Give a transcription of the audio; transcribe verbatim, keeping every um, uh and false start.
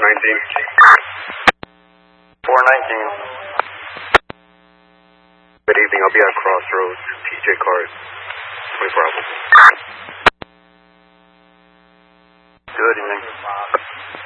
nineteen. four nineteen. Good evening, I'll be at Crossroads, T J Cars, twenty Bravo. Good evening.